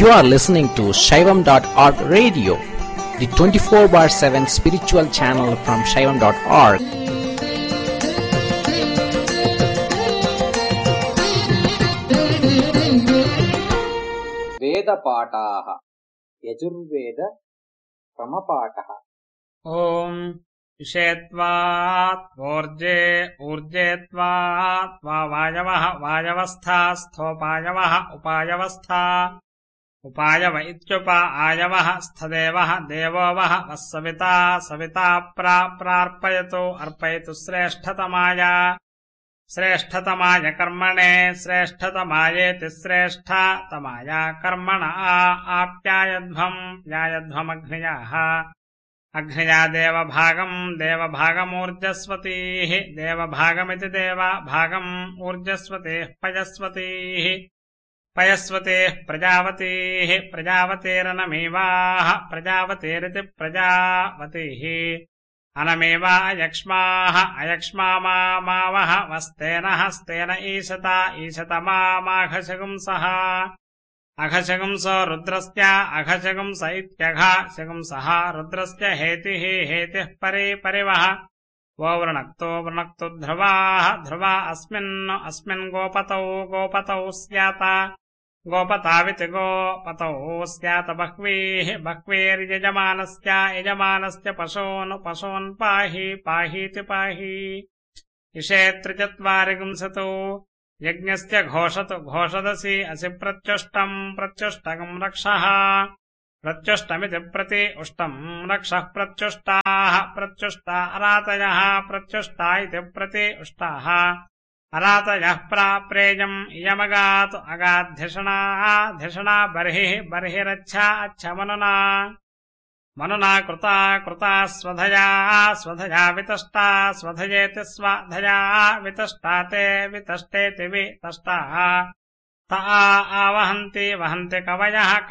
You are listening to Shaivam.org radio, the 24/7 spiritual channel from Shaivam.org. वेदपाठाः Yajurveda क्रमपाठः। ओम विषयत्वात् ऊर्जे ऊर्जेत्वात् वायवः वायवस्थास्थोपायवः उपायवस्था उपायव इत्युपायवः स्थदेवः देवो वः वस्सविता सविता प्रार्पयतु अर्पयतु श्रेष्ठतमाय कर्मणे श्रेष्ठतमायेति श्रेष्ठतमाय कर्मण आप्यायध्वमग्नयाः अग्नया देवभागमूर्जस्वतीः देवभागमिति देवभागम् ऊर्जस्वतीः पयस्वतीः प्रजावतीः प्रजावतेरनमेवाः प्रजावतेरिति प्रजावतीः अनमेवा अयक्ष्माः अयक्ष्मामावः वस्तेनः स्तेन ईशतमाघशगुंसः अघशगुंसो रुद्रस्य अघशगुंस इत्यघशगुंसः रुद्रस्य हेतिः परिवः वो वृणक्तो ध्रुवा अस्मिन् गोपतौ स्यात गोपताविति गोपतौ स्यात बह्वीर्यजमानस्य पशून् पाहीति इषेत्रिचत्वारि गुंसतु यज्ञस्य घोषदसि असि प्रत्युष्टम् रक्षः प्रत्युष्टमिति प्रति उष्टम् रक्षः प्रत्युष्टा अरातयः प्रत्युष्टा इति प्रति उष्टाः अरातयः प्राप्रेयम् इयमगातु अगाद्धिषणा बर्हिरच्छा मनुना कृता स्वधया वितष्टा स्वधयेति स्वधया वितष्टा ते वितष्टेति वितष्टाः ता आवहन्ति वहन्ति